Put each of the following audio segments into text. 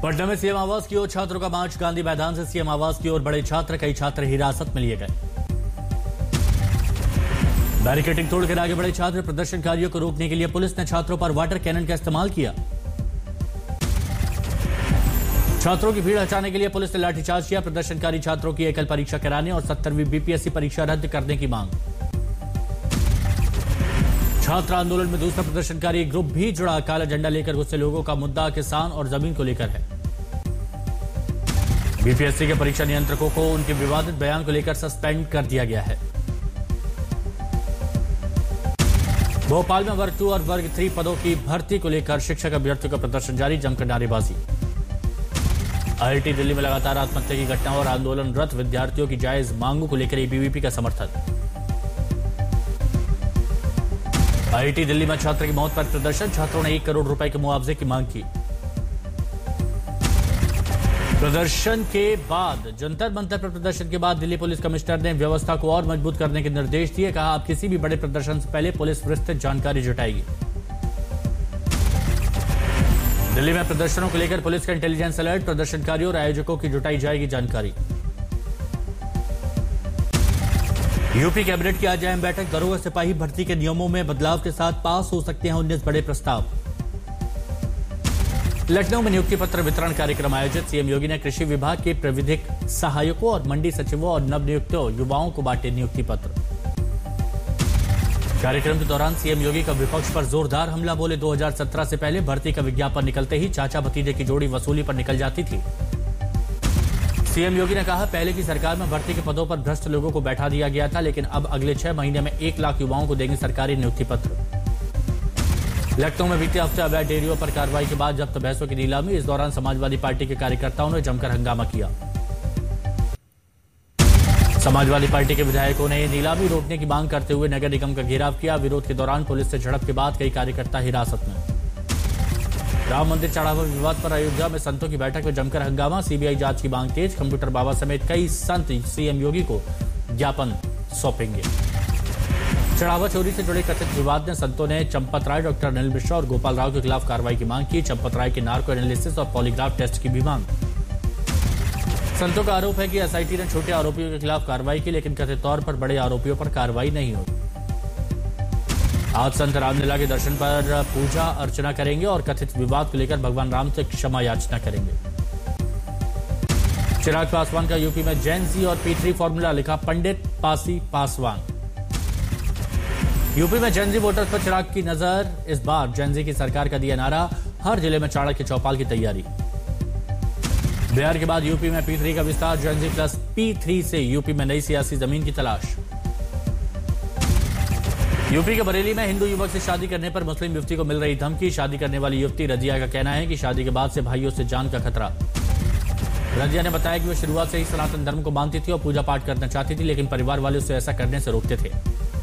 पटना में सीएम आवास की ओर छात्रों का मार्च। गांधी मैदान से सीएम आवास की ओर बढ़े छात्र, कई छात्र हिरासत में लिए गए। बैरिकेडिंग तोड़कर आगे बढ़े छात्र, प्रदर्शनकारियों को रोकने के लिए पुलिस ने छात्रों पर वाटर कैनन का इस्तेमाल किया। छात्रों की भीड़ हटाने के लिए पुलिस ने लाठीचार्ज किया। प्रदर्शनकारी छात्रों की एकल परीक्षा कराने और 70वीं बीपीएससी परीक्षा रद्द करने की मांग। छात्र आंदोलन में दूसरा प्रदर्शनकारी ग्रुप भी जुड़ा। काला झंडा लेकर गुस्से लोगों का मुद्दा किसान और जमीन को लेकर है। बीपीएससी के परीक्षा नियंत्रकों को उनके विवादित बयान को लेकर सस्पेंड कर दिया गया है। भोपाल में वर्ग 2 और वर्ग 3 पदों की भर्ती को लेकर शिक्षक अभ्यर्थियों का प्रदर्शन जारी, जमकर नारेबाजी। आईआईटी दिल्ली में लगातार आत्महत्या की घटनाओं और आंदोलनरत विद्यार्थियों की जायज मांगों को लेकर एबीवीपी का समर्थन। आईआईटी दिल्ली में छात्र की मौत पर प्रदर्शन, छात्रों ने 1 करोड़ रुपए के मुआवजे की मांग की। प्रदर्शन के बाद जंतर मंतर पर प्रदर्शन के बाद दिल्ली पुलिस कमिश्नर ने व्यवस्था को और मजबूत करने के निर्देश दिए। कहा, अब किसी भी बड़े प्रदर्शन से पहले पुलिस विस्तृत जानकारी जुटाएगी। दिल्ली में प्रदर्शनों को लेकर पुलिस का इंटेलिजेंस अलर्ट, प्रदर्शनकारियों और आयोजकों की जुटाई जाएगी जानकारी। यूपी कैबिनेट की आज अहम बैठक, दरोगा सिपाही भर्ती के नियमों में बदलाव के साथ पास हो सकते हैं 19 बड़े प्रस्ताव। लखनऊ में नियुक्ति पत्र वितरण कार्यक्रम आयोजित, सीएम योगी ने कृषि विभाग के प्रविधिक सहायकों और मंडी सचिवों और नवनियुक्त युवाओं को बांटे नियुक्ति पत्र। कार्यक्रम के दौरान सीएम योगी का विपक्ष पर जोरदार हमला, बोले 2017 से पहले भर्ती का विज्ञापन निकलते ही चाचा भतीजे की जोड़ी वसूली पर निकल जाती थी। सीएम योगी ने कहा, पहले की सरकार में भर्ती के पदों पर भ्रष्ट लोगों को बैठा दिया गया था, लेकिन अब अगले 6 महीने में 1 लाख युवाओं को देंगे सरकारी नियुक्ति पत्र। लखनऊ में बीते हफ्ते अवैध डेयरियों पर कार्रवाई के बाद जब्त भैंसों की नीलामी, इस दौरान समाजवादी पार्टी के कार्यकर्ताओं ने जमकर हंगामा किया। समाजवादी पार्टी के विधायकों ने नीलामी रोकने की मांग करते हुए नगर निगम का घेराव किया। विरोध के दौरान पुलिस से झड़प के बाद कई कार्यकर्ता हिरासत में। राम मंदिर चढ़ावा विवाद पर अयोध्या में संतों की बैठक में जमकर हंगामा, सीबीआई जांच की मांग तेज। कंप्यूटर बाबा समेत कई संत सीएम योगी को ज्ञापन सौंपेंगे। चढ़ावा चोरी से जुड़े कथित विवाद ने संतों ने चंपत राय, डॉक्टर अनिल मिश्रा और गोपाल राव के खिलाफ कार्रवाई की मांग की। चंपत राय के नार्को एनालिसिस और पॉलीग्राफ टेस्ट की भी मांग। संतों का आरोप है कि एसआईटी ने छोटे आरोपियों के खिलाफ कार्रवाई की, लेकिन कथित तौर पर बड़े आरोपियों पर कार्रवाई नहीं हुई। आज संत रामलीला के दर्शन पर पूजा अर्चना करेंगे और कथित विवाद को लेकर भगवान राम से क्षमा याचना करेंगे। चिराग पासवान का यूपी में जेन-ज़ी और P3 फॉर्मूला, लिखा पंडित पासी पासवान। यूपी में जेन-ज़ी वोटर्स पर चिराग की नजर, इस बार जेन-ज़ी की सरकार का दिया नारा, हर जिले में चाणक्य चौपाल की तैयारी। बिहार के बाद यूपी में P3 का विस्तार, जेन-ज़ी प्लस P3 से यूपी में नई सियासी जमीन की तलाश। यूपी के बरेली में हिंदू युवक से शादी करने पर मुस्लिम युवती को मिल रही धमकी। शादी करने वाली युवती रजिया का कहना है कि शादी के बाद से भाइयों से जान का खतरा। रजिया ने बताया कि वो शुरुआत से ही सनातन धर्म को मानती थी और पूजा पाठ करना चाहती थी, लेकिन परिवार वाले उसे ऐसा करने से रोकते थे।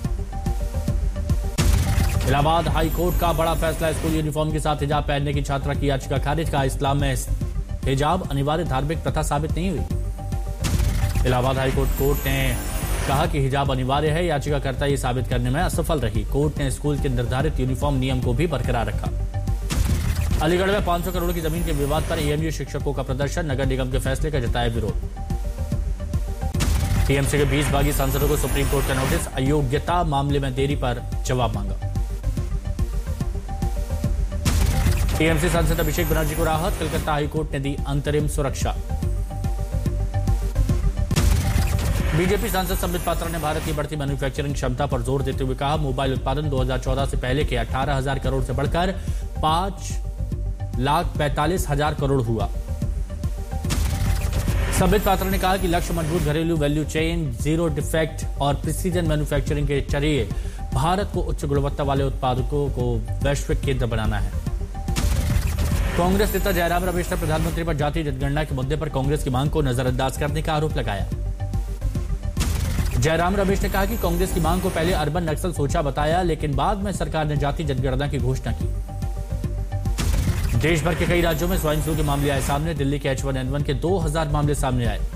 इलाहाबाद हाई कोर्ट का बड़ा फैसला, स्कूल यूनिफॉर्म के साथ हिजाब पहनने की छात्रा की याचिका खारिज। का इस्लाम में हिजाब अनिवार्य धार्मिक प्रथा साबित नहीं हुई। इलाहाबाद हाई कोर्ट ने कहा कि हिजाब अनिवार्य है, याचिकाकर्ता ये साबित करने में असफल रही। कोर्ट ने स्कूल के निर्धारित यूनिफॉर्म नियम को भी बरकरार रखा। अलीगढ़ में 500 करोड़ की जमीन के विवाद पर एएमयू शिक्षकों का प्रदर्शन, नगर निगम के फैसले का जताया विरोध। टीएमसी के 20 बागी सांसदों को सुप्रीम कोर्ट का नोटिस, अयोग्यता मामले में देरी पर जवाब मांगा। टीएमसी सांसद अभिषेक बनर्जी को राहत, कलकत्ता हाईकोर्ट ने दी अंतरिम सुरक्षा। बीजेपी सांसद संबित पात्रा ने भारत की बढ़ती मैन्युफैक्चरिंग क्षमता पर जोर देते हुए कहा, मोबाइल उत्पादन 2014 से पहले के 18,000 करोड़ से बढ़कर 5,45,000 करोड़ हुआ। संबित पात्रा ने कहा कि लक्ष्य मजबूत घरेलू वैल्यू चेन, जीरो डिफेक्ट और प्रिसीजन मैन्युफैक्चरिंग के जरिए भारत को उच्च गुणवत्ता वाले उत्पादकों को वैश्विक केंद्र बनाना है। कांग्रेस नेता जयराम रमेश ने प्रधानमंत्री पर जाति जनगणना के मुद्दे पर कांग्रेस की मांग को नजरअंदाज करने का आरोप लगाया। जयराम रमेश ने कहा कि कांग्रेस की मांग को पहले अर्बन नक्सल सोचा बताया, लेकिन बाद में सरकार ने जाति जनगणना की घोषणा की। देश भर के कई राज्यों में स्वाइन फ्लू के मामले आए सामने, दिल्ली के H1N1 के 2000 मामले सामने आए।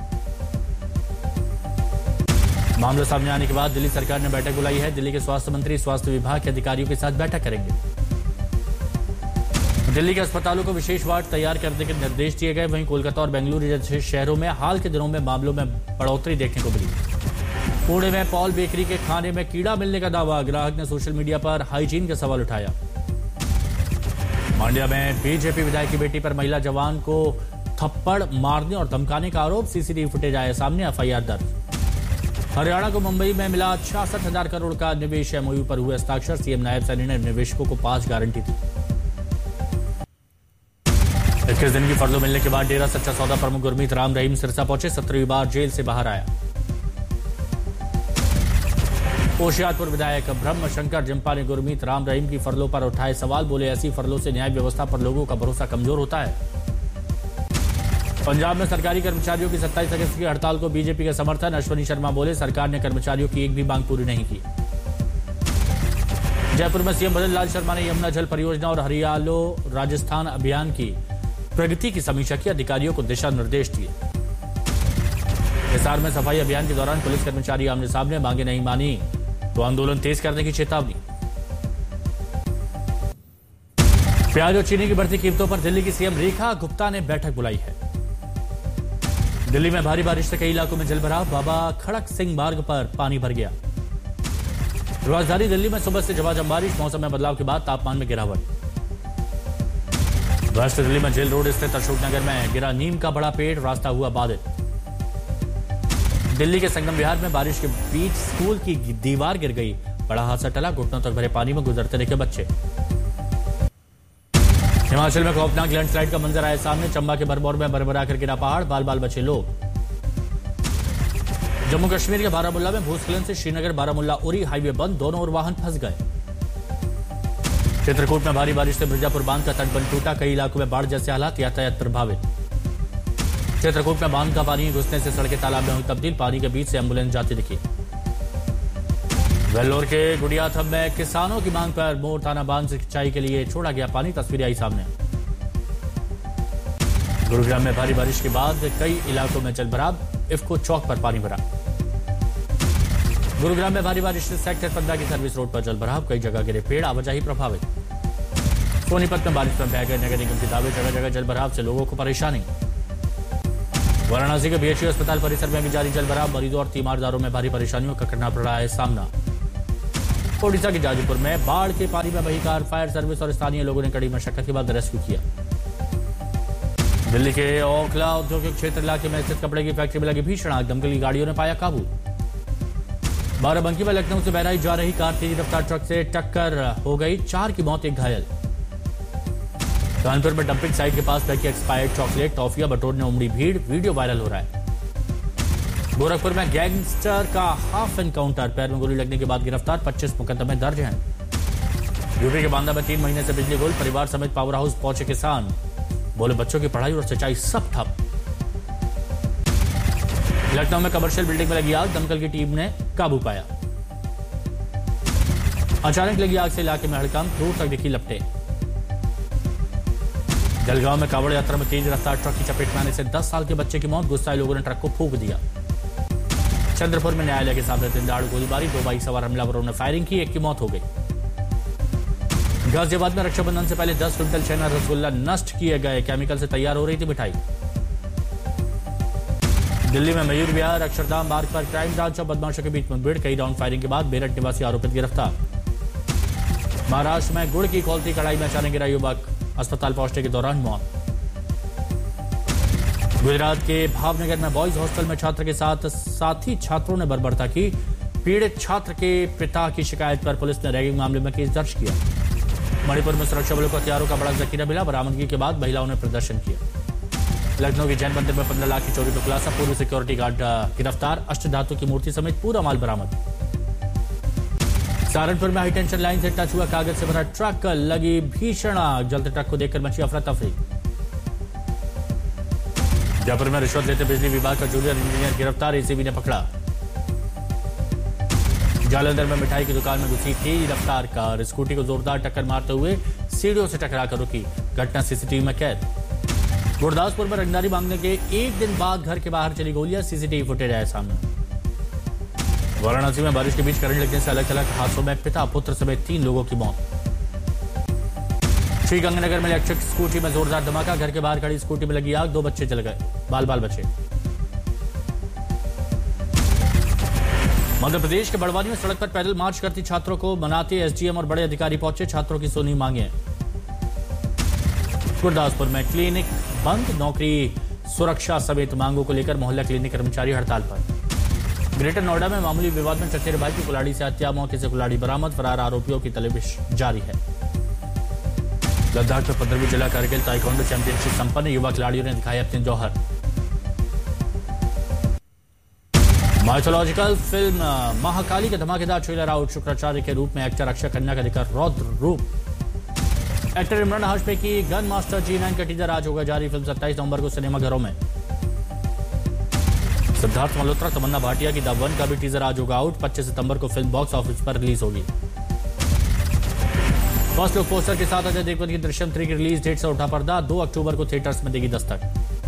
मामला सामने आने के बाद दिल्ली सरकार ने बैठक बुलाई है। दिल्ली के स्वास्थ्य मंत्री स्वास्थ्य विभाग के अधिकारियों के साथ बैठक करेंगे। दिल्ली के अस्पतालों को विशेष वार्ड तैयार करने के निर्देश दिए गए। वहीं कोलकाता और बेंगलुरु जैसे शहरों में हाल के दिनों में मामलों में बढ़ोतरी देखने को मिली। पुणे में पॉल बेकरी के खाने में कीड़ा मिलने का दावा, ग्राहक ने सोशल मीडिया पर हाइजीन का सवाल उठाया। मांड्या में बीजेपी विधायक की बेटी पर महिला जवान को थप्पड़ मारने और धमकाने का आरोप, सीसीटीवी फुटेज आया सामने, एफआईआर दर्ज। हरियाणा को मुंबई में मिला 66,000 करोड़ का निवेश, एमओयू पर हुए हस्ताक्षर, सीएम नायब सैनी ने निवेशकों को 5 गारंटी दी। 21 दिन की फर्लो मिलने के बाद डेरा सच्चा सौदा प्रमुख गुरमीत राम रहीम सिरसा पहुंचे, 17वीं बार जेल से बाहर आया। होशियारपुर विधायक ब्रह्म शंकर जिम्पा ने गुरमीत राम रहीम की फरलो पर उठाए सवाल, बोले ऐसी फरलो से न्याय व्यवस्था पर लोगों का भरोसा कमजोर होता है। पंजाब में सरकारी कर्मचारियों की 27 अगस्त की हड़ताल को बीजेपी का समर्थन, अश्वनी शर्मा बोले सरकार ने कर्मचारियों की एक भी मांग पूरी नहीं की। जयपुर में सीएम भजन लाल शर्मा ने यमुना जल परियोजना और हरियालो राजस्थान अभियान की प्रगति की समीक्षा की, अधिकारियों को दिशा निर्देश दिए। हिसार में सफाई अभियान के दौरान पुलिस कर्मचारी आमने सामने, मांगे नहीं मानी तो आंदोलन तेज करने की चेतावनी। प्याज और चीनी की बढ़ती कीमतों पर दिल्ली की सीएम रेखा गुप्ता ने बैठक बुलाई है। दिल्ली में भारी बारिश से कई इलाकों में जलभराव, बाबा खड़क सिंह मार्ग पर पानी भर गया। राजधानी दिल्ली में सुबह से झमाझम बारिश, मौसम में बदलाव के बाद तापमान में गिरावट। वेस्ट दिल्ली में जेल रोड स्थित अशोकनगर में गिरा नीम का बड़ा पेड़, रास्ता हुआ बाधित। दिल्ली के संगम विहार में बारिश के बीच स्कूल की दीवार गिर गई, बड़ा हादसा टला, घुटनों तक भरे पानी में गुजरते दिखे बच्चे। हिमाचल में खौफनाक लैंडस्लाइड का मंजर आया सामने, चंबा के भरमौर में बरबरा कर गिरा पहाड़, बाल बाल बचे लोग। जम्मू कश्मीर के बारामुल्ला में भूस्खलन से श्रीनगर बारामुल्ला उरी हाईवे बंद, दोनों ओर वाहन फंस गए। चित्रकूट में भारी बारिश से मिर्जापुर बांध का तटबंध टूटा, कई इलाकों में बाढ़ जैसे हालात, यातायात प्रभावित। चित्रकूट में बांध का पानी घुसने से सड़कें तालाब में हुई तब्दील, पानी के बीच से एम्बुलेंस जाती दिखी। वेल्लोर के गुड़ियाथम में किसानों की मांग पर मोर थाना बांध से सिंचाई के लिए छोड़ा गया पानी, तस्वीरें आई सामने। गुरुग्राम में भारी बारिश के बाद कई इलाकों में जलभराव, इफ्को चौक पर पानी भरा। गुरुग्राम में भारी बारिश से सेक्टर 15 की सर्विस रोड पर जलभराव, कई जगह गिरे पेड़, आवाजाही प्रभावित। सोनीपत में बारिश में बह गए नगर निगम के दावे, जगह जगह जलभराव से लोगों को परेशानी। वाराणसी के बीएचयू अस्पताल परिसर में भी जारी जलभराव, मरीजों और तीमारदारों में भारी परेशानियों का करना पड़ रहा है सामना। ओडिशा के जाजपुर में बाढ़ के पानी में बही कार, फायर सर्विस और स्थानीय लोगों ने कड़ी मशक्कत के बाद रेस्क्यू किया। दिल्ली के ओखला औद्योगिक क्षेत्र इलाके में स्थित कपड़े की फैक्ट्री में लगी भीषण आग, दमकल की गाड़ियों ने पाया काबू। बाराबंकी में लखनऊ से बहराइच जा रही कार तेज रफ्तार ट्रक से टक्कर हो गई, 4 की मौत, 1 घायल। कानपुर में डंपिंग साइट के पास फेंकी एक्सपायर्ड चॉकलेट, टॉफियां बटोरने उमड़ी भीड़, वीडियो वायरल हो रहा है। गोरखपुर में गैंगस्टर का हाफ एनकाउंटर, पैर में गोली लगने के बाद गिरफ्तार, 25 मुकदमे दर्ज हैं। यूपी के बांदा में 3 महीने से बिजली गुल, परिवार समेत पावर हाउस पहुंचे किसान, बोले बच्चों की पढ़ाई और सिंचाई सब ठप। लखनऊ में कमर्शियल बिल्डिंग में लगी आग, दमकल की टीम ने काबू पाया। अचानक लगी आग से इलाके में हड़कंप, दूर तक दिखी लपटें। जलगांव में कावड़ यात्रा में तेज रफ्तार ट्रक की चपेट में आने से 10 साल के बच्चे की मौत, गुस्साए लोगों ने ट्रक को फूंक दिया। चंद्रपुर में न्यायालय के सामने दिनदाड़ गोलीबारी, 2 बाइक सवार हमलावरों ने फायरिंग की, 1 की मौत हो गई। गाजियाबाद में रक्षाबंधन से पहले 10 क्विंटल छेना रसगुल्ला नष्ट किए गए, केमिकल से तैयार हो रही थी मिठाई। दिल्ली में मयूर विहार अक्षरधाम मार्ग पर क्राइम ब्रांच और बदमाशों के बीच मुठभेड़, कई राउंड फायरिंग के बाद मेरठ निवासी आरोपित गिरफ्तार। महाराष्ट्र में गुड़ की खौलती कढ़ाई में अचानक गिरा युवक, अस्पताल पहुंचने के दौरान मौत। गुजरात के भावनगर में बॉयज हॉस्टल में छात्र के साथ साथी छात्रों ने बर्बरता की, पीड़ित छात्र के पिता की शिकायत पर पुलिस ने रैगिंग मामले में केस दर्ज किया। मणिपुर में सुरक्षा बलों को हथियारों का बड़ा जखीरा मिला, बरामदगी के बाद महिलाओं ने प्रदर्शन किया। लखनऊ के जैन मंदिर में 15 लाख की चोरी का खुलासा, पूर्व सिक्योरिटी गार्ड गिरफ्तार, अष्टधातु की मूर्ति समेत पूरा माल बरामद। सहारनपुर में हाई टेंशन लाइन से टच हुआ कागज से भरा ट्रक, लगी भीषण आग, जलते ट्रक को देखकर मची अफरा तफरी। जयपुर में रिश्वत लेते बिजली विभाग का जूनियर इंजीनियर गिरफ्तार, एसीबी ने पकड़ा। जालंधर में मिठाई की दुकान में घुसी तेज रफ्तार कार, स्कूटी को जोरदार टक्कर मारते हुए सीढ़ियों से टकराकर रुकी, घटना सीसीटीवी में कैद। गुरदासपुर में रंगदारी मांगने के 1 दिन बाद घर के बाहर चली गोलियां, सीसीटीवी फुटेज आया सामने। वाराणसी में बारिश के बीच करंट लगने से अलग अलग हादसों में पिता पुत्र समेत 3 लोगों की मौत। श्रीगंगानगर में इलेक्ट्रिक स्कूटी में जोरदार धमाका, घर के बाहर खड़ी स्कूटी में लगी आग, 2 बच्चे जल गए, बाल बाल बचे। मध्य प्रदेश के बड़वानी में सड़क पर पैदल मार्च करती छात्रों को मनाते एसडीएम और बड़े अधिकारी पहुंचे, छात्रों की सुनी मांगे। गुरदासपुर में क्लिनिक बंद, नौकरी सुरक्षा समेत मांगों को लेकर मोहल्ला क्लिनिक कर्मचारी हड़ताल पर। ग्रेटर नोएडा में मामूली विवाद में चचेरे भाई की कुल्हाड़ी से हत्या, मौके से कुल्हाड़ी बरामद, फरार आरोपियों की तलाश जारी है। लद्दाख में 15वीं जिला कारगिल ताइक्वांडो चैंपियनशिप संपन्न, युवा खिलाड़ियों ने दिखाए अपने जौहर। माइथोलॉजिकल फिल्म महाकाली का धमाकेदार ट्रेलर आउट, शुक्राचार्य के रूप में एक्टर अक्षय खन्ना का दिखा रौद्र रूप। एक्टर इमरान हाशमी की गन मास्टर G9 का टीजर आज होगा जारी, फिल्म 27 नवंबर को सिनेमाघरों में। सिद्धार्थ मल्होत्रा तमन्ना भाटिया की द वन का भी टीजर आज होगा आउट, 25 सितंबर को फिल्म बॉक्स ऑफिस पर रिलीज होगी। फर्स्ट लुक पोस्टर के साथ अजय देवगन की दृश्यम 3 की रिलीज डेट से उठा पर्दा, 2 अक्टूबर को थिएटर्स में देगी दस्तक।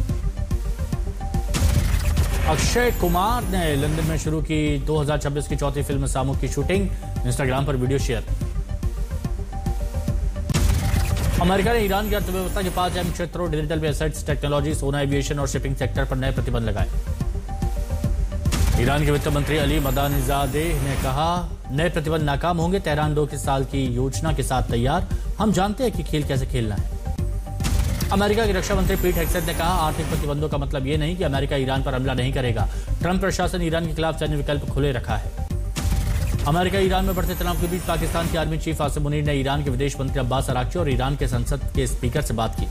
अक्षय कुमार ने लंदन में शुरू की 2026 की चौथी फिल्म सामू की शूटिंग, इंस्टाग्राम पर वीडियो शेयर। अमेरिका ने ईरान की अर्थव्यवस्था के 5 अहम क्षेत्रों डिजिटल एसेट्स, टेक्नोलॉजी, सोना, एविएशन और शिपिंग सेक्टर पर नए प्रतिबंध लगाए। ईरान के वित्त मंत्री अली मदानिजादेह ने कहा, नए प्रतिबंध नाकाम होंगे, तेहरान 2 साल की योजना के साथ तैयार, हम जानते हैं कि खेल कैसे खेलना है। अमेरिका के रक्षा मंत्री पीट हेगसेथ ने कहा, आर्थिक प्रतिबंधों का मतलब यह नहीं कि अमेरिका ईरान पर हमला नहीं करेगा, ट्रंप प्रशासन ईरान के खिलाफ सैन्य विकल्प खुले रखा है। अमेरिका ईरान में बढ़ते तनाव के बीच पाकिस्तान के आर्मी चीफ आसिम मुनीर ने ईरान के विदेश मंत्री अब्बास अराक्ची और ईरान के संसद के स्पीकर से बात की।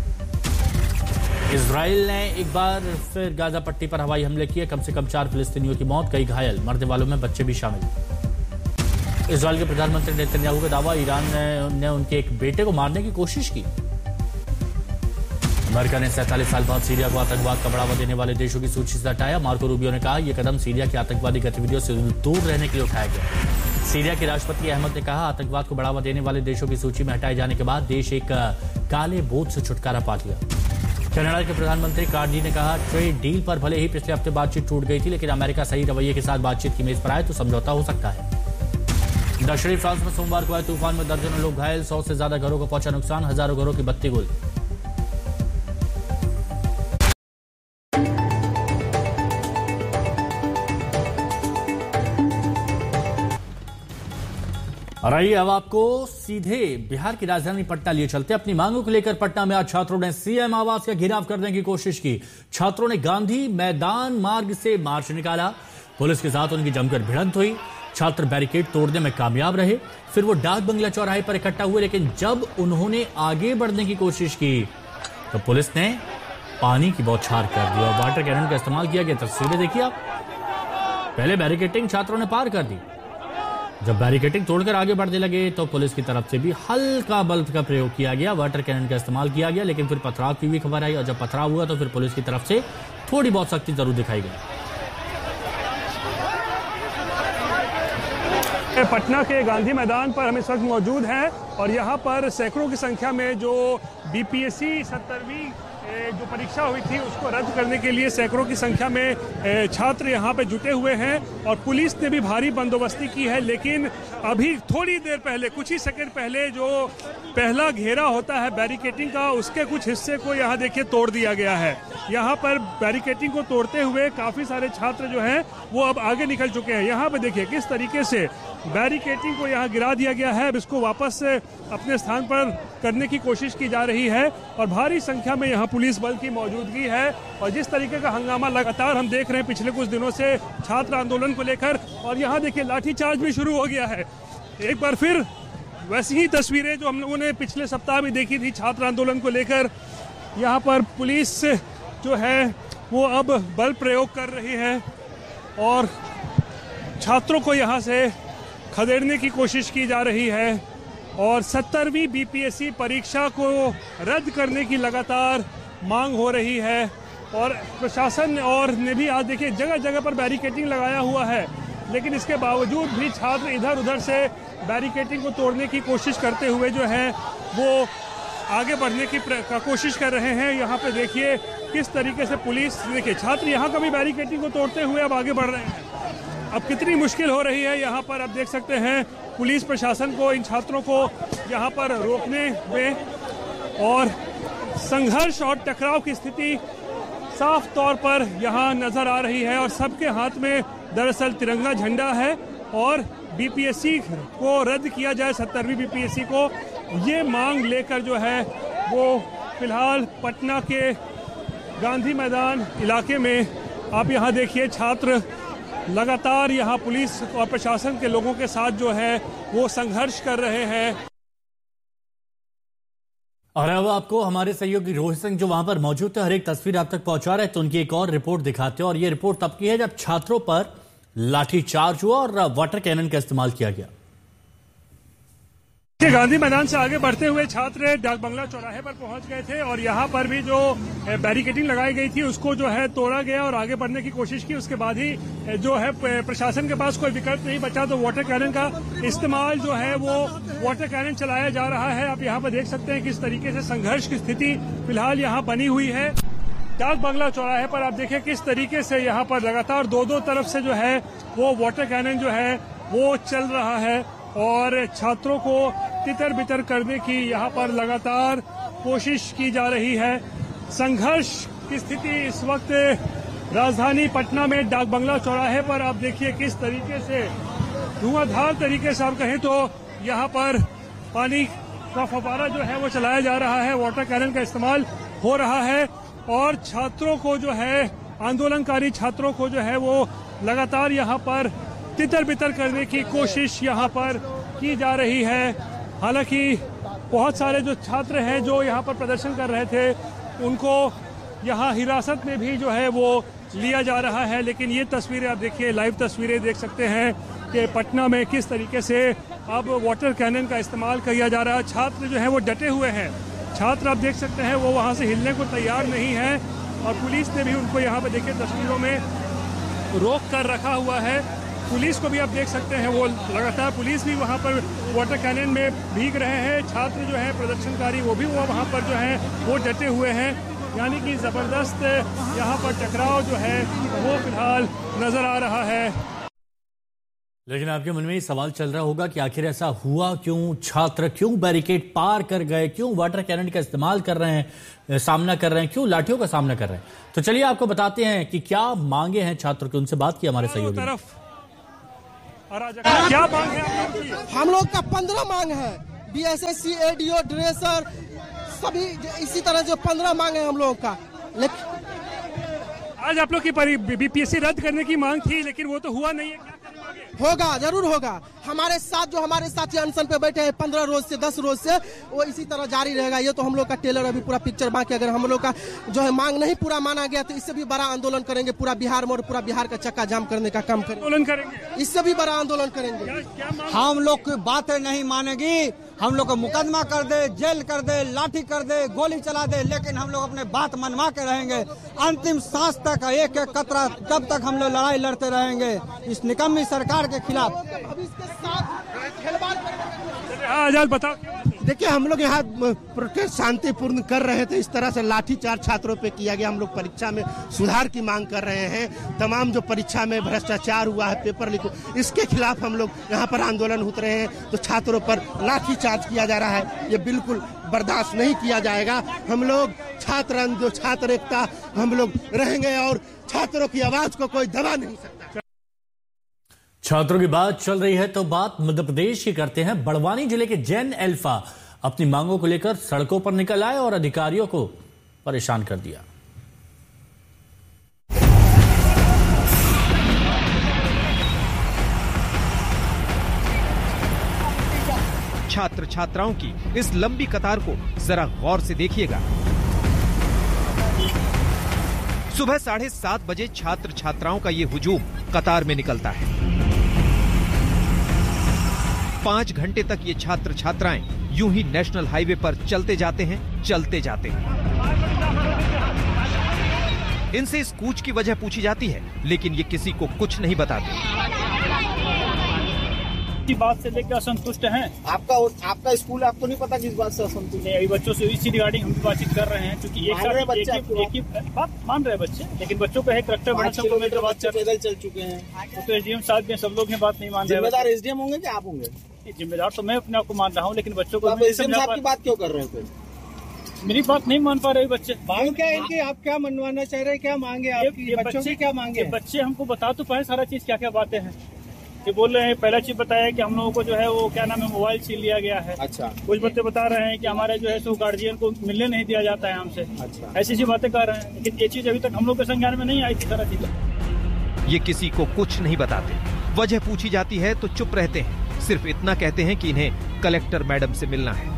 इजराइल ने एक बार फिर गाजा पट्टी पर हवाई हमले किए, कम से कम 4 फिलिस्तीनियों की मौत, कई घायल, मरने वालों में बच्चे भी शामिल। इजराइल के प्रधानमंत्री नेतन्याहू का दावा, ईरान ने उनके एक बेटे को मारने की कोशिश की। अमेरिका ने 47 साल बाद सीरिया को आतंकवाद का बढ़ावा देने वाले देशों की सूची से हटाया। मार्को रूबियो ने कहा, यह कदम सीरिया की आतंकवादी गतिविधियों से दूर रहने के लिए उठाया गया। सीरिया के राष्ट्रपति अहमद ने कहा, आतंकवाद को बढ़ावा देने वाले देशों की सूची में हटाए जाने के बाद देश एक काले बोझ से छुटकारा पा लिया। कनाडा के प्रधानमंत्री कार्डी ने कहा, ट्रेड डील पर भले ही पिछले हफ्ते बातचीत टूट गई थी, लेकिन अमेरिका सही रवैये के साथ बातचीत की मेज पर आए तो समझौता हो सकता है। दक्षिणी फ्रांस में सोमवार को आए तूफान में दर्जनों लोग घायल, 100 से ज्यादा घरों को पहुंचा नुकसान, हजारों घरों की बत्ती गुल। और आइए अब आपको सीधे बिहार की राजधानी पटना लिए चलते। अपनी मांगों को लेकर पटना में आज छात्रों ने सीएम आवास का घेराव करने की कोशिश की। छात्रों ने गांधी मैदान मार्ग से मार्च निकाला, पुलिस के साथ उनकी जमकर भिड़ंत हुई। छात्र बैरिकेड तोड़ने में कामयाब रहे, फिर वो डाक बंगला चौराहे पर इकट्ठा हुए, लेकिन जब उन्होंने आगे बढ़ने की कोशिश की तो पुलिस ने पानी की बौछार कर दी और वाटर कैनन का इस्तेमाल किया गया। तस्वीरें देखिए आप। पहले बैरिकेडिंग छात्रों ने पार कर दी, जब बैरिकेडिंग तोड़कर आगे बढ़ने लगे तो पुलिस की तरफ से भी हल्का बल का प्रयोग किया गया, वाटर कैनन का इस्तेमाल किया गया, लेकिन फिर पथराव की भी खबर आई और जब पथराव हुआ तो फिर पुलिस की तरफ से थोड़ी बहुत सख्ती जरूर दिखाई गई। पटना के गांधी मैदान पर हम इस वक्त मौजूद हैं और यहाँ पर सैकड़ों की संख्या में जो बीपीएससी 70वीं जो परीक्षा हुई थी उसको रद्द करने के लिए सैकड़ों की संख्या में छात्र यहाँ पे जुटे हुए हैं और पुलिस ने भी भारी बंदोबस्ती की है। लेकिन अभी थोड़ी देर पहले, कुछ ही सेकंड पहले जो पहला घेरा होता है बैरिकेडिंग का, उसके कुछ हिस्से को यहाँ देखिए तोड़ दिया गया है। यहाँ पर बैरिकेडिंग को तोड़ते हुए काफ़ी सारे छात्र जो हैं वो अब आगे निकल चुके हैं। यहाँ पे देखिए किस तरीके से बैरिकेडिंग को यहाँ गिरा दिया गया है, अब इसको वापस अपने स्थान पर करने की कोशिश की जा रही है और भारी संख्या में यहाँ पुलिस बल की मौजूदगी है। और जिस तरीके का हंगामा लगातार हम देख रहे हैं पिछले कुछ दिनों से छात्र आंदोलन को लेकर, और यहाँ देखिए लाठीचार्ज भी शुरू हो गया है। एक बार फिर वैसी ही तस्वीरें जो हम लोगों ने पिछले सप्ताह में देखी थी छात्र आंदोलन को लेकर, यहाँ पर पुलिस जो है वो अब बल प्रयोग कर रही है और छात्रों को यहाँ से खदेड़ने की कोशिश की जा रही है और 70वीं बीपीएससी परीक्षा को रद्द करने की लगातार मांग हो रही है। और प्रशासन और ने भी आज देखिए जगह जगह पर बैरिकेडिंग लगाया हुआ है, लेकिन इसके बावजूद भी छात्र इधर उधर से बैरिकेडिंग को तोड़ने की कोशिश करते हुए जो है वो आगे बढ़ने की कोशिश कर रहे हैं। यहाँ पे देखिए किस तरीके से पुलिस, देखिए छात्र यहाँ कभी बैरिकेडिंग को तोड़ते हुए अब आगे बढ़ रहे हैं। अब कितनी मुश्किल हो रही है यहाँ पर, आप देख सकते हैं पुलिस प्रशासन को इन छात्रों को यहाँ पर रोकने में और संघर्ष और टकराव की स्थिति साफ तौर पर यहाँ नजर आ रही है और सबके हाथ में दरअसल तिरंगा झंडा है और बीपीएससी को रद्द किया जाए, 70वीं बीपीएससी को, ये मांग लेकर जो है वो फिलहाल पटना के गांधी मैदान इलाके में आप यहाँ देखिए छात्र लगातार यहाँ पुलिस और प्रशासन के लोगों के साथ जो है वो संघर्ष कर रहे हैं। और अब आपको हमारे सहयोगी रोहित सिंह जो वहां पर मौजूद थे हर एक तस्वीर आप तक पहुंचा रहे हैं, तो उनकी एक और रिपोर्ट दिखाते हैं। और ये रिपोर्ट तब की है जब छात्रों पर लाठीचार्ज हुआ और वाटर कैनन का इस्तेमाल किया गया। गांधी मैदान से आगे बढ़ते हुए छात्र डाक बंगला चौराहे पर पहुंच गए थे और यहाँ पर भी जो बैरिकेडिंग लगाई गई थी उसको जो है तोड़ा गया और आगे बढ़ने की कोशिश की। उसके बाद ही जो है प्रशासन के पास कोई विकल्प नहीं बचा तो वाटर कैनन का इस्तेमाल जो है वो वाटर कैनन चलाया जा रहा है। आप यहाँ पर देख सकते हैं किस तरीके से संघर्ष की स्थिति फिलहाल यहाँ बनी हुई है। डाक बंगला चौराहे पर आप देखिए किस तरीके से यहाँ पर लगातार दो तरफ से जो है वो वाटर कैनन जो है वो चल रहा है और छात्रों को तितर बितर करने की यहाँ पर लगातार कोशिश की जा रही है। संघर्ष की स्थिति इस वक्त राजधानी पटना में डाक बंगला चौराहे पर आप देखिए किस तरीके से धुआंधार तरीके से आप कहें तो यहाँ पर पानी का फव्वारा जो है वो चलाया जा रहा है, वाटर कैनन का इस्तेमाल हो रहा है और छात्रों को जो है आंदोलनकारी छात्रों को जो है वो लगातार यहाँ पर तितर बितर करने की कोशिश यहाँ पर की जा रही है। हालांकि बहुत सारे जो छात्र हैं जो यहाँ पर प्रदर्शन कर रहे थे उनको यहाँ हिरासत में भी जो है वो लिया जा रहा है। लेकिन ये तस्वीरें आप देखिए, लाइव तस्वीरें देख सकते हैं कि पटना में किस तरीके से अब वाटर कैनन का इस्तेमाल किया जा रहा है। छात्र जो है वो डटे हुए हैं, छात्र आप देख सकते हैं वो वहाँ से हिलने को तैयार नहीं है और पुलिस ने भी उनको यहाँ पर देखिए तस्वीरों में रोक कर रखा हुआ है। पुलिस को भी आप देख सकते हैं वो लगातार पुलिस भी वहाँ पर वाटर कैनन में भीग रहे हैं। छात्र जो है प्रदर्शनकारी वो भी वहाँ पर जो है वो डटे हुए हैं, यानी कि जबरदस्त यहाँ पर टकराव जो है वो फिलहाल नजर आ रहा है। लेकिन आपके मन में ये सवाल चल रहा होगा कि आखिर ऐसा हुआ क्यों, छात्र क्यों बैरिकेड पार कर गए, क्यों वाटर कैनन का इस्तेमाल कर रहे हैं, सामना कर रहे हैं, क्यों लाठियों का सामना कर रहे हैं। तो चलिए आपको बताते हैं कि क्या मांगे हैं छात्रों की, उनसे बात की हमारे सहयोगी। क्या मांग है आपकी? हम लोग का 15 मांग है, बीएसएससी, एडीओ, ड्रेसर, सभी इसी तरह जो 15 मांग है हम लोगों का। आज आप लोग की बीपीएससी रद्द करने की मांग थी लेकिन वो तो हुआ नहीं है, होगा, जरूर होगा। हमारे साथ जो हमारे साथी अनशन पे बैठे हैं 15 रोज से 10 रोज से, वो इसी तरह जारी रहेगा। ये तो हम लोग का टेलर अभी पूरा पिक्चर बाकी, अगर हम लोग का जो है मांग नहीं पूरा माना गया तो इससे भी बड़ा आंदोलन करेंगे, पूरा बिहार में और पूरा बिहार का चक्का जाम करने का काम करेंगे, इससे भी बड़ा आंदोलन करेंगे। हम लोग की बातें नहीं मानेगी, हम लोग को मुकदमा कर दे, जेल कर दे, लाठी कर दे, गोली चला दे, लेकिन हम लोग अपने बात मनवा के रहेंगे अंतिम सांस तक। एक एक कतरा तब तक हम लोग लड़ाई लड़ते रहेंगे इस निकम्मी सरकार के खिलाफ। आजाद बताओ। देखिए, हम लोग यहाँ प्रोटेस्ट शांतिपूर्ण कर रहे थे, इस तरह से लाठीचार्ज छात्रों पे किया गया। हम लोग परीक्षा में सुधार की मांग कर रहे हैं। तमाम जो परीक्षा में भ्रष्टाचार हुआ है, पेपर लीक, इसके खिलाफ हम लोग यहाँ पर आंदोलन उतरे हैं। तो छात्रों पर लाठीचार्ज किया जा रहा है, ये बिल्कुल बर्दाश्त नहीं किया जाएगा। हम लोग छात्र एकता हम लोग रहेंगे और छात्रों की आवाज को कोई दबा नहीं सकता। छात्रों की बात चल रही है तो बात मध्य प्रदेश की करते हैं। बड़वानी जिले के जैन अल्फा अपनी मांगों को लेकर सड़कों पर निकल आए और अधिकारियों को परेशान कर दिया। छात्र छात्राओं की इस लंबी कतार को जरा गौर से देखिएगा। सुबह 7:30 बजे छात्र छात्राओं का ये हुजूम कतार में निकलता है। 5 घंटे तक ये छात्र छात्राएं यूं ही नेशनल हाईवे पर चलते जाते हैं। इनसे इस कूच की वजह पूछी जाती है, लेकिन ये किसी को कुछ नहीं बताते। इसी बात से लेकर असंतुष्ट हैं। आपका स्कूल आपको नहीं पता किस बात से असंतुष्ट है? अभी बच्चों से इसी रिगार्डिंग हम बातचीत कर रहे हैं, क्योंकि एक ही बात मान रहे हैं बच्चे, लेकिन बच्चों का है करेक्टर बड़ा पैदल चल चुके हैं। तो एसडीएम साहब में सब लोग हैं, बात नहीं मान रहे। जिम्मेदार एसडीएम होंगे कि आप होंगे? जिम्मेदार तो मैं अपने आप को मान रहा हूँ, लेकिन बच्चों को एसडीएम साहब की बात क्यों कर रहे थे? मेरी बात नहीं मान पा रहे बच्चे। मांग क्या है इनकी, आप क्या मनवाना चाह रहे हैं, क्या मांगे आपकी, बच्चों की क्या मांगे? बच्चे हमको बता तो पाए सारा चीज क्या क्या बातें हैं। ये बोल रहे हैं, पहला चीज बताया कि हम लोगों को जो है वो क्या नाम है मोबाइल छीन लिया गया है। अच्छा। कुछ बच्चे बता रहे हैं कि हमारे जो है सो गार्जियन को मिलने नहीं दिया जाता है हमसे। अच्छा। ऐसी बातें कर रहे हैं, लेकिन ये चीज अभी तक हम लोग के संज्ञान में नहीं आई थी सारा चीज। ये किसी को कुछ नहीं बताते, वजह पूछी जाती है तो चुप रहते हैं, सिर्फ इतना कहते हैं कि इन्हें कलेक्टर मैडम से मिलना है।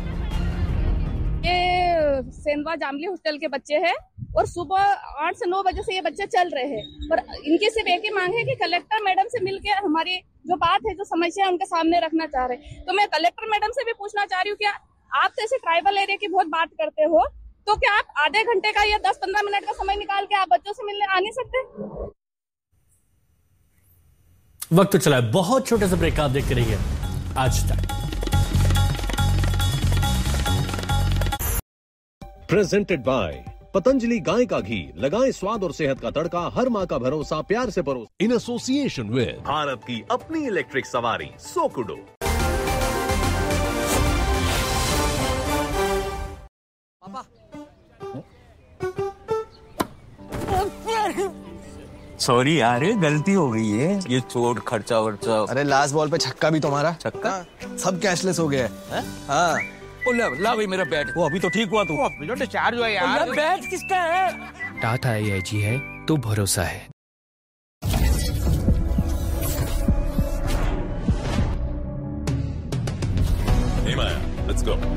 ये सेंधवा जामली हॉस्टल के बच्चे हैं और सुबह 8 से 9 बजे से ये बच्चे चल रहे हैं और इनकी सिर्फ एक ही मांग है कि कलेक्टर मैडम से मिलके हमारी जो बात है, जो समस्या है, उनके सामने रखना चाह रहे हैं। तो मैं कलेक्टर मैडम से भी पूछना चाह रही हूँ, क्या आप तो ऐसे ट्राइबल एरिया की बहुत बात करते हो, तो क्या आप आधे घंटे का या 10-15 मिनट का समय निकाल के आप बच्चों से मिलने आ नहीं सकते? वक्त चला है बहुत छोटे से ब्रेक, आप देखते रहिए आज तक। प्रेजेंटेड बाय पतंजलि गाय का घी, लगाएं स्वाद और सेहत का तड़का, हर माँ का भरोसा, प्यार से परोस। इन एसोसिएशन विद भारत की अपनी इलेक्ट्रिक सवारी सोकुडो। सॉरी यार, गलती हो गई है। ये चोट खर्चा वर्चा। अरे लास्ट बॉल पे छक्का भी तुम्हारा। छक्का? सब कैशलेस हो गया है। हाँ। ला भाई मेरा बैट। वो अभी तो ठीक हुआ तू। जो डिस्चार्ज हुआ यार। बैट किसका है? टाटा AIG है तो भरोसा है। Hey Maya, let's go.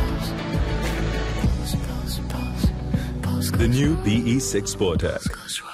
The new BE6 Sportec.